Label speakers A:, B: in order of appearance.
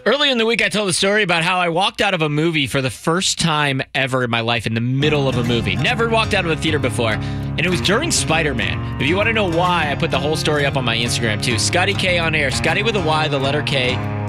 A: Early in the week, I told a story about how I walked out of a movie for the first time ever in my life in the middle of a movie. Never walked out of a theater before. And it was during Spider-Man. If you want to know why, I put the whole story up on my Instagram, too. Scotty K on air. Scotty with a Y, the letter K,